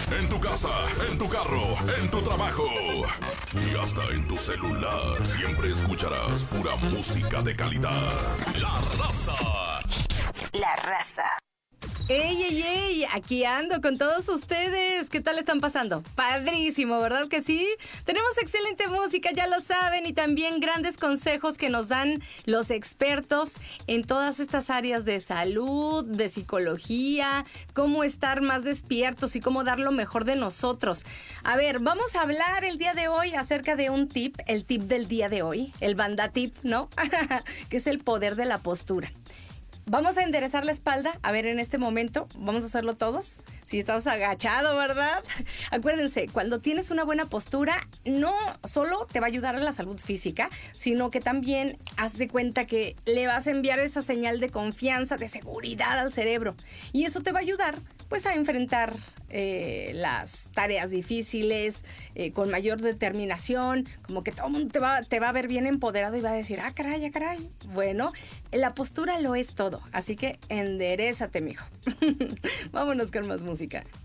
en tu casa, en tu carro, en tu trabajo y hasta en tu celular. Siempre escucharás pura música de calidad. La Raza. La Raza. ¡Ey, ey, ey! Aquí ando con todos ustedes. ¿Qué tal están pasando? Padrísimo, ¿verdad que sí? Tenemos excelente música, ya lo saben, y también grandes consejos que nos dan los expertos en todas estas áreas de salud, de psicología, cómo estar más despiertos y cómo dar lo mejor de nosotros. A ver, vamos a hablar el día de hoy acerca de un tip, el tip del día de hoy, el banda tip, ¿no? Que es el poder de la postura. Vamos a enderezar la espalda. A ver, en este momento, vamos a hacerlo todos. Si estás agachado, ¿verdad? Acuérdense, cuando tienes una buena postura, no solo te va a ayudar a la salud física, sino que también haz de cuenta que le vas a enviar esa señal de confianza, de seguridad al cerebro. Y eso te va a ayudar, pues, a enfrentar las tareas difíciles con mayor determinación. Como que todo el mundo te va a ver bien empoderado y va a decir, ah, caray, ah, caray. Bueno, la postura lo es todo. Así que enderézate, mijo. Vámonos con más música.